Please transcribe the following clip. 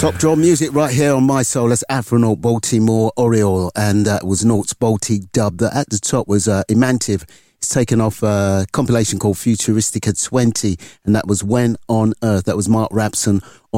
Top draw music right here on My Soul. That's Afronaut Baltimore Oriole, and that was Naught's Balti dub. That at the top was Imantiv. It's taken off a compilation called Futuristica 20, and that was When on Earth. That was Mark Rapson